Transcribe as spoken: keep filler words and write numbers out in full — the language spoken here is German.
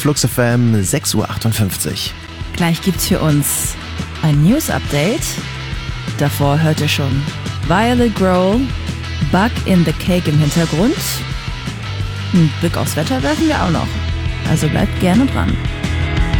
Flux F M, sechs Uhr achtundfünfzig. Gleich gibt's für uns ein News-Update. Davor hört ihr schon Violet Grohl, Bug in the Cake im Hintergrund. Einen Blick aufs Wetter werfen wir auch noch. Also bleibt gerne dran.